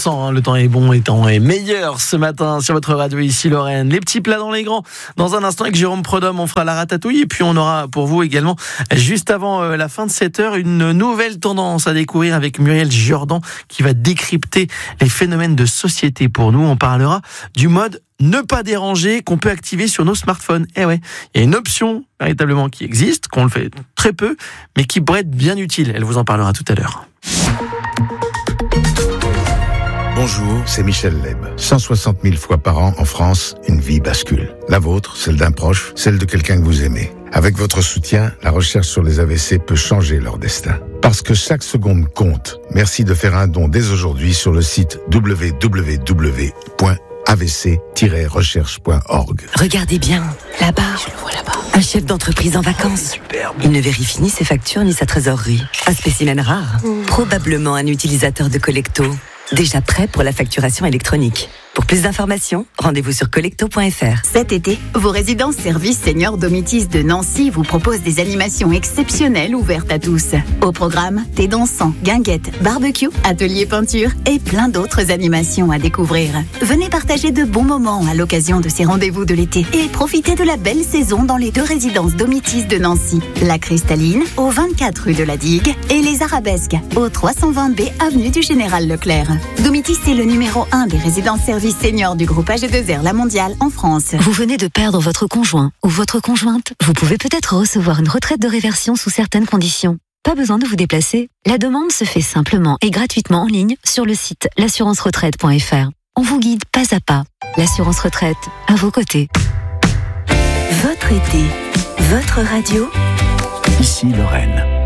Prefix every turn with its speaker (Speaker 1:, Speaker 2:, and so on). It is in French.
Speaker 1: sent, hein, le temps est bon et le temps est meilleur ce matin sur votre radio ici Lorraine. Les petits plats dans les grands. Dans un instant avec Jérôme Prudhomme, on fera la ratatouille et puis on aura pour vous également, juste avant la fin de cette heure, une nouvelle tendance à découvrir avec Muriel Jordan qui va décrypter les phénomènes de société pour nous. On parlera du mode ne pas déranger qu'on peut activer sur nos smartphones. Eh ouais, il y a une option véritablement qui existe, qu'on le fait très peu, mais qui pourrait être bien utile. Elle vous en parlera tout à l'heure.
Speaker 2: Bonjour, c'est Michel Leb. 160 000 fois par an en France, une vie bascule. La vôtre, celle d'un proche, celle de quelqu'un que vous aimez. Avec votre soutien, la recherche sur les AVC peut changer leur destin. Parce que chaque seconde compte. Merci de faire un don dès aujourd'hui sur le site www.avc-recherche.org.
Speaker 3: Regardez bien, là-bas. Je le vois là-bas. Un chef d'entreprise en vacances.
Speaker 1: Superbe.
Speaker 3: Il ne vérifie ni ses factures ni sa trésorerie. Un spécimen rare. Probablement un utilisateur de Collecto. Déjà prêt pour la facturation électronique. Pour plus d'informations, rendez-vous sur collecto.fr.
Speaker 4: Cet été, vos résidences services seniors Domitis de Nancy vous proposent des animations exceptionnelles ouvertes à tous. Au programme, thé dansant, guinguettes, barbecue, atelier peinture et plein d'autres animations à découvrir. Venez partager de bons moments à l'occasion de ces rendez-vous de l'été et profitez de la belle saison dans les deux résidences Domitis de Nancy. La Cristalline, au 24 rue de la Digue et les Arabesques, au 320B avenue du Général Leclerc. Domitis est le numéro 1 des résidences services seniors du groupe AG2R La Mondiale en France.
Speaker 5: Vous venez de perdre votre conjoint ou votre conjointe. Vous pouvez peut-être recevoir une retraite de réversion sous certaines conditions. Pas besoin de vous déplacer. La demande se fait simplement et gratuitement en ligne sur le site l'assurance-retraite.fr. On vous guide pas à pas. L'assurance retraite, à vos côtés.
Speaker 3: Votre été, votre radio.
Speaker 6: Ici Lorraine.